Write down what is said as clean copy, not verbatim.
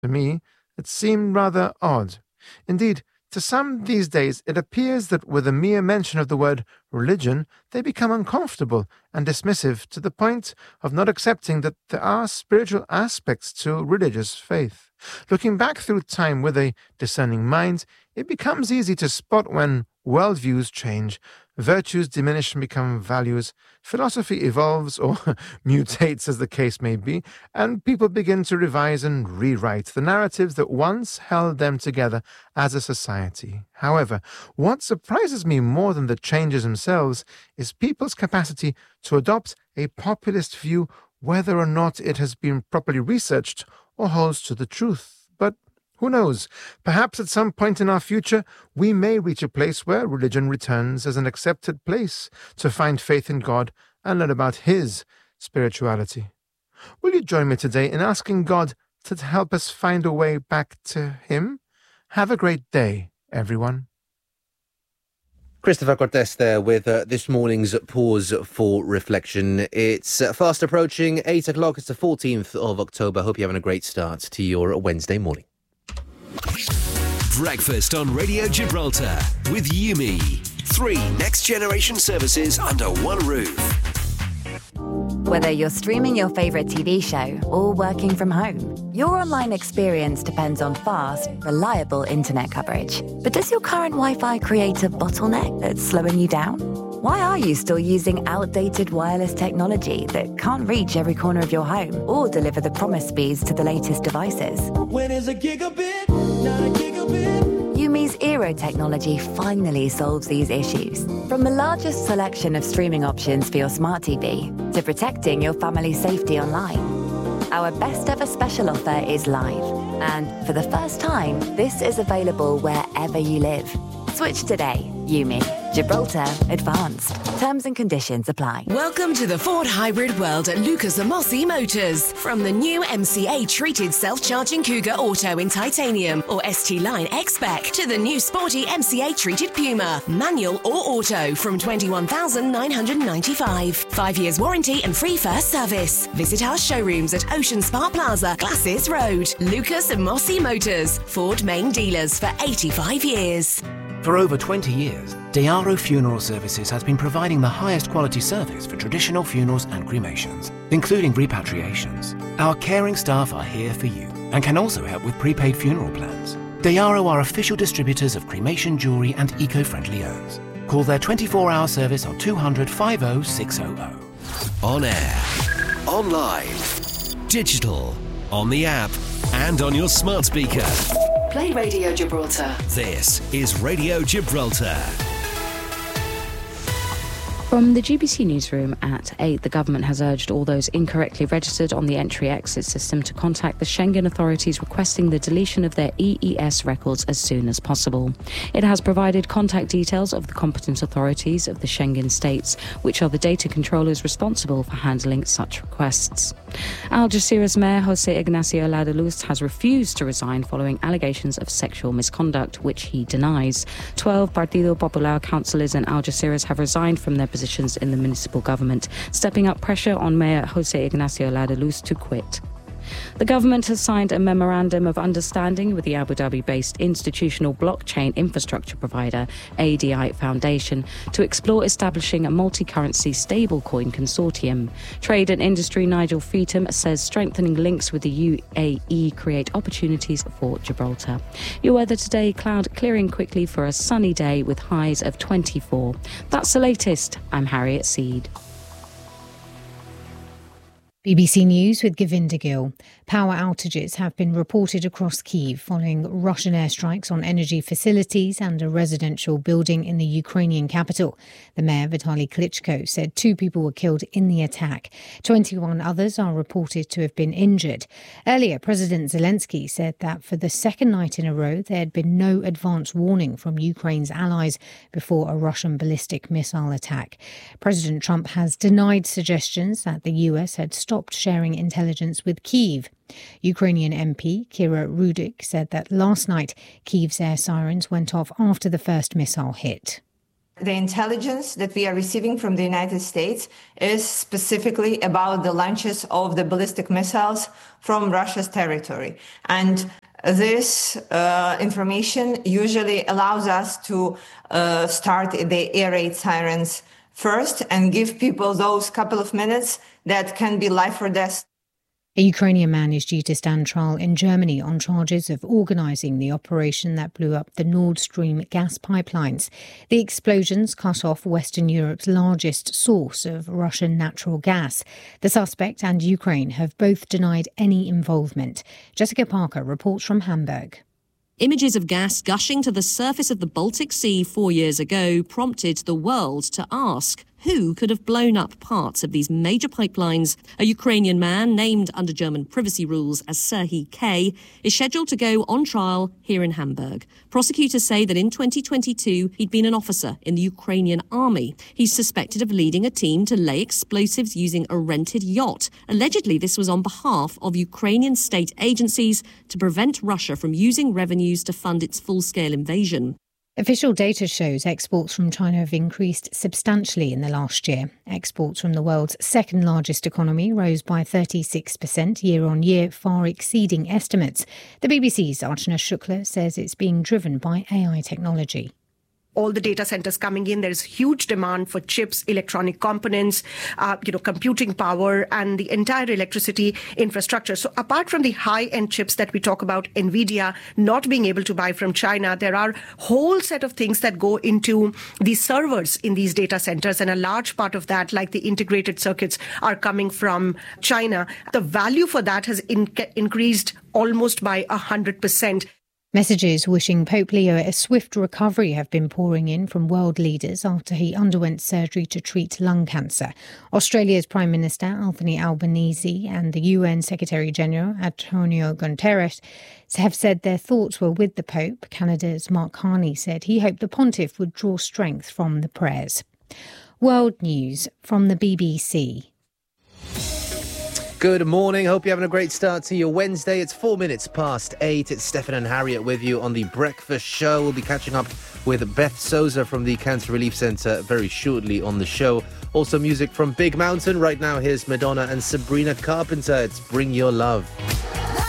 To me, it seemed rather odd. Indeed, to some these days it appears that with a mere mention of the word religion, they become uncomfortable and dismissive to the point of not accepting that there are spiritual aspects to religious faith. Looking back through time with a discerning mind, it becomes easy to spot when worldviews change, virtues diminish and become values, philosophy evolves or mutates as the case may be, and people begin to revise and rewrite the narratives that once held them together as a society. However, what surprises me more than the changes themselves is people's capacity to adopt a populist view whether or not it has been properly researched or holds to the truth. But who knows? Perhaps at some point in our future, we may reach a place where religion returns as an accepted place to find faith in God and learn about His spirituality. Will you join me today in asking God to help us find a way back to Him? Have a great day, everyone. Christopher Cortes there with this morning's Pause for Reflection. It's fast approaching 8 o'clock. It's the 14th of October. Hope you're having a great start to your Wednesday morning. Breakfast on Radio Gibraltar with Yumi. 3 next-generation services under one roof. Whether you're streaming your favourite TV show or working from home, your online experience depends on fast, reliable internet coverage. But does your current Wi-Fi create a bottleneck that's slowing you down? Why are you still using outdated wireless technology that can't reach every corner of your home or deliver the promised speeds to the latest devices? When is a gigabit, not a gigabit? Yumi's Eero technology finally solves these issues. From the largest selection of streaming options for your smart TV to protecting your family's safety online, our best ever special offer is live. And for the first time, this is available wherever you live. Switch today. Yumi. Gibraltar Advanced. Terms and conditions apply. Welcome to the Ford hybrid world at Lucas Amosi Motors. From the new MCA treated self-charging Cougar Auto in titanium or ST Line X-Spec to the new sporty MCA treated Puma, manual or auto from $21,995. 5 years warranty and free first service. Visit our showrooms at Ocean Spa Plaza, Glasses Road. Lucas Amosi Motors. Ford main dealers for 85 years. For over 20 years, Dearo Funeral Services has been providing the highest quality service for traditional funerals and cremations, including repatriations. Our caring staff are here for you and can also help with prepaid funeral plans. Dearo are official distributors of cremation jewellery and eco-friendly urns. Call their 24-hour service on 200 50 600. On air, online, digital, on the app, and on your smart speaker. Play Radio Gibraltar. This is Radio Gibraltar. From the GBC newsroom at 8, the government has urged all those incorrectly registered on the entry-exit system to contact the Schengen authorities requesting the deletion of their EES records as soon as possible. It has provided contact details of the competent authorities of the Schengen states, which are the data controllers responsible for handling such requests. Algeciras Mayor José Ignacio Ladaluz has refused to resign following allegations of sexual misconduct, which he denies. 12 Partido Popular councillors in Algeciras have resigned from their positions in the municipal government, stepping up pressure on Mayor José Ignacio Ladaluz to quit. The government has signed a memorandum of understanding with the Abu Dhabi-based institutional blockchain infrastructure provider ADI Foundation to explore establishing a multi-currency stablecoin consortium. Trade and Industry Nigel Feetham says strengthening links with the UAE create opportunities for Gibraltar. Your weather today, cloud clearing quickly for a sunny day with highs of 24. That's the latest. I'm Harriet Seed. BBC News with Govinda Gill. Power outages have been reported across Kyiv following Russian airstrikes on energy facilities and a residential building in the Ukrainian capital. The mayor, Vitaly Klitschko, said 2 people were killed in the attack. 21 others are reported to have been injured. Earlier, President Zelensky said that for the second night in a row, there had been no advance warning from Ukraine's allies before a Russian ballistic missile attack. President Trump has denied suggestions that the US had stopped sharing intelligence with Kyiv. Ukrainian MP Kira Rudik said that last night Kyiv's air sirens went off after the first missile hit. The intelligence that we are receiving from the United States is specifically about the launches of the ballistic missiles from Russia's territory. And this information usually allows us to start the air raid sirens first and give people those couple of minutes that can be life or death. A Ukrainian man is due to stand trial in Germany on charges of organising the operation that blew up the Nord Stream gas pipelines. The explosions cut off Western Europe's largest source of Russian natural gas. The suspect and Ukraine have both denied any involvement. Jessica Parker reports from Hamburg. Images of gas gushing to the surface of the Baltic Sea 4 years ago prompted the world to ask, who could have blown up parts of these major pipelines? A Ukrainian man, named under German privacy rules as Serhiy K., is scheduled to go on trial here in Hamburg. Prosecutors say that in 2022, he'd been an officer in the Ukrainian army. He's suspected of leading a team to lay explosives using a rented yacht. Allegedly, this was on behalf of Ukrainian state agencies to prevent Russia from using revenues to fund its full-scale invasion. Official data shows exports from China have increased substantially in the last year. Exports from the world's second largest economy rose by 36% year on year, far exceeding estimates. The BBC's Archana Shukla says it's being driven by AI technology. All the data centers coming in, there's huge demand for chips, electronic components, computing power and the entire electricity infrastructure. So apart from the high-end chips that we talk about, NVIDIA not being able to buy from China, there are whole set of things that go into the servers in these data centers. And a large part of that, like the integrated circuits, are coming from China. The value for that has increased almost by 100%. Messages wishing Pope Leo a swift recovery have been pouring in from world leaders after he underwent surgery to treat lung cancer. Australia's Prime Minister Anthony Albanese and the UN Secretary-General Antonio Guterres have said their thoughts were with the Pope. Canada's Mark Carney said he hoped the pontiff would draw strength from the prayers. World news from the BBC. Good morning. Hope you're having a great start to your Wednesday. It's 4 minutes past 8. It's Stefan and Harriet with you on The Breakfast Show. We'll be catching up with Beth Souza from the Cancer Relief Centre very shortly on the show. Also music from Big Mountain. Right now, here's Madonna and Sabrina Carpenter. It's Bring Your Love.